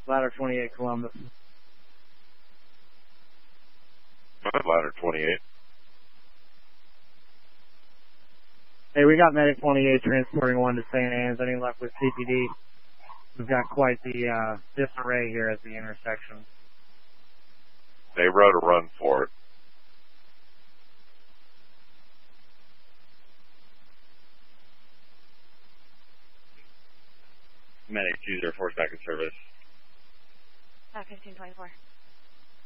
Ladder 28, Columbus. Ladder 28. Hey, we got Medic 28 transporting one to St. Anne's. Any luck with CPD? We've got quite the disarray here at the intersection. They wrote a run for it. Medic 204 back in service. 1524.